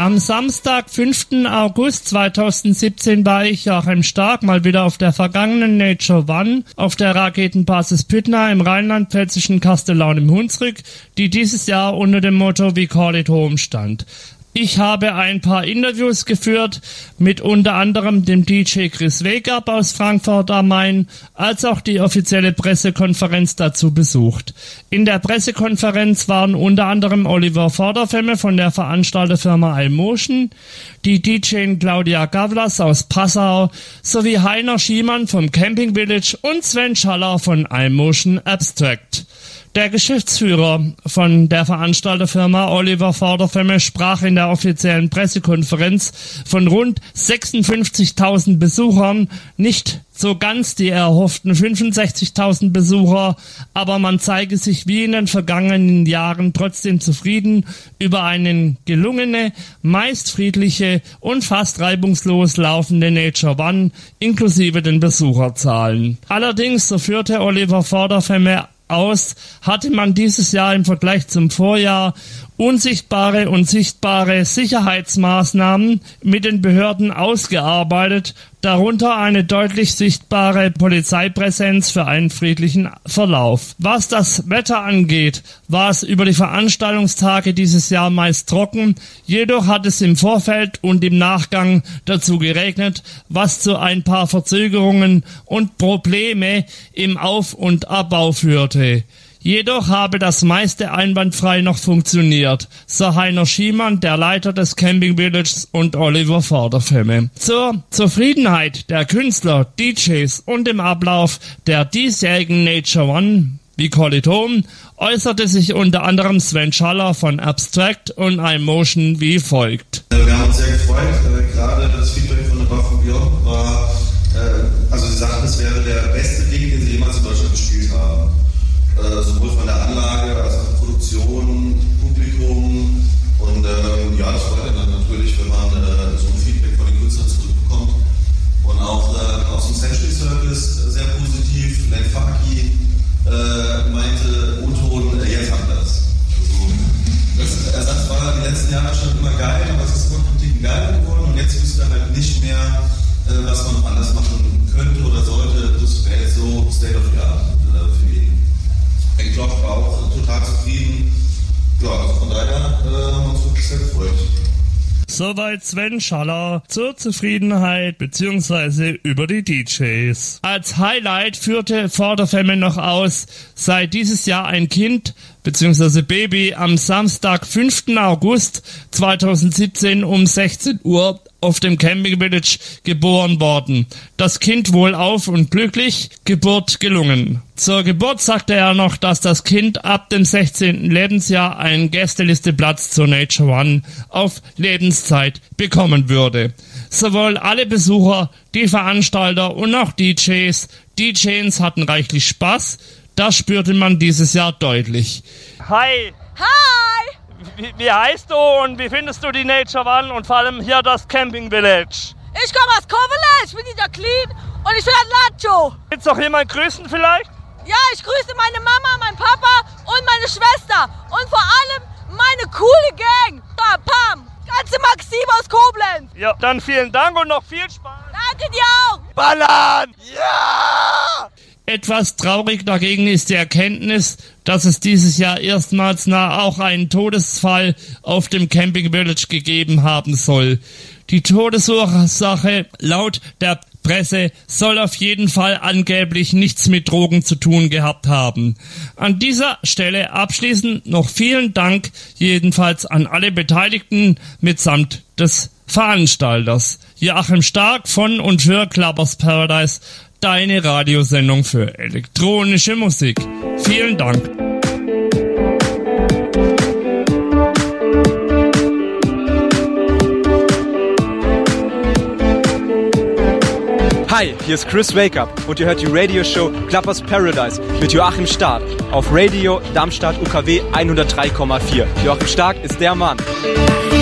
Am Samstag, 5. August 2017 war ich, Joachim Stark, mal wieder auf der vergangenen Nature One auf der Raketenbasis Püttner im rheinland-pfälzischen Kastellaun im Hunsrück, die dieses Jahr unter dem Motto We Call It Home stand. Ich habe ein paar Interviews geführt, mit unter anderem dem DJ Chris Wake Up aus Frankfurt am Main, als auch die offizielle Pressekonferenz dazu besucht. In der Pressekonferenz waren unter anderem Oliver Vorderfemme von der Veranstalterfirma iMotion, die DJ Claudia Gavlas aus Passau sowie Heiner Schiemann vom Camping Village und Sven Schaller von iMotion Abstract. Der Geschäftsführer von der Veranstalterfirma Oliver Vorderfemme sprach in der offiziellen Pressekonferenz von rund 56.000 Besuchern, nicht so ganz die erhofften 65.000 Besucher, aber man zeige sich wie in den vergangenen Jahren trotzdem zufrieden über eine gelungene, meist friedliche und fast reibungslos laufende Nature One inklusive den Besucherzahlen. Allerdings, so führte Oliver Vorderfemme aus, hatte man dieses Jahr im Vergleich zum Vorjahr unsichtbare und sichtbare Sicherheitsmaßnahmen mit den Behörden ausgearbeitet, darunter eine deutlich sichtbare Polizeipräsenz für einen friedlichen Verlauf. Was das Wetter angeht, war es über die Veranstaltungstage dieses Jahr meist trocken, jedoch hat es im Vorfeld und im Nachgang dazu geregnet, was zu ein paar Verzögerungen und Probleme im Auf- und Abbau führte. Jedoch habe das meiste einwandfrei noch funktioniert, so Heiner Schiemann, der Leiter des Camping Villages, und Oliver Vorderfemme. Zur Zufriedenheit der Künstler, DJs und im Ablauf der diesjährigen Nature One, We Call It Home, äußerte sich unter anderem Sven Schaller von Abstract und iMotion wie folgt. Wir haben uns sehr gefreut, gerade das Feedback von der Waffen Beyond war, also sie sagten, es wäre der beste Ding, den sie jemals in Deutschland gespielt haben. Sowohl von der Anlage als auch Produktion, Publikum und ja, das freut dann natürlich, wenn man so ein Feedback von den Künstlern zurückbekommt. Und auch aus dem Century Circus sehr positiv. Len Faki meinte, O-Ton, jetzt haben wir das. Also, das Ersatz war die letzten Jahre schon immer geil, aber es ist immer ein Ticken geiler geworden und jetzt wüsste er halt nicht mehr, was man noch anders machen könnte oder sollte. Das wäre jetzt so State of the Art für ihn. Ich glaube, war auch total zufrieden. Ja, also von daher haben wir uns wirklich sehr gefreut. Soweit Sven Schaller zur Zufriedenheit bzw. über die DJs. Als Highlight führte Vorderfemme noch aus, sei dieses Jahr ein Kind bzw. Baby am Samstag, 5. August 2017 um 16 Uhr auf dem Camping Village geboren worden. Das Kind wohlauf und glücklich, Geburt gelungen. Zur Geburt sagte er noch, dass das Kind ab dem 16. Lebensjahr einen Gästelisteplatz zur Nature One auf Lebenszeit bekommen würde. Sowohl alle Besucher, die Veranstalter und auch DJs, hatten reichlich Spaß. Das spürte man dieses Jahr deutlich. Hi! Hi! Wie heißt du und wie findest du die Nature One und vor allem hier das Camping Village? Ich komme aus Kovale, ich bin die Jacqueline und ich bin Lacho. Willst du noch jemand grüßen vielleicht? Ja, ich grüße meine Mama, meinen Papa und meine Schwester und vor allem meine coole Gang. Da, Pam, ganze Maxim aus Koblenz. Ja, dann vielen Dank und noch viel Spaß. Danke dir auch. Ballern! Ja! Etwas traurig dagegen ist die Erkenntnis, dass es dieses Jahr erstmals auch einen Todesfall auf dem Camping Village gegeben haben soll. Die Todesursache laut der Presse soll auf jeden Fall angeblich nichts mit Drogen zu tun gehabt haben. An dieser Stelle abschließend noch vielen Dank jedenfalls an alle Beteiligten mitsamt des Veranstalters. Joachim Stark von und für Clubbers Paradise, deine Radiosendung für elektronische Musik. Vielen Dank. Hi, hier ist Chris Wake Up und ihr hört die Radioshow Clubbers Paradise mit Joachim Stark auf Radio Darmstadt UKW 103,4. Joachim Stark ist der Mann.